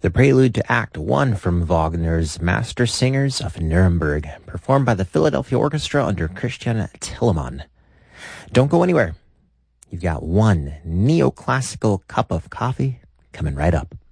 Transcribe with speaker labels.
Speaker 1: The prelude to Act 1 from Wagner's Master Singers of Nuremberg, performed by the Philadelphia Orchestra under Christian Telemann. Don't go anywhere. You've got one neoclassical cup of coffee coming right up.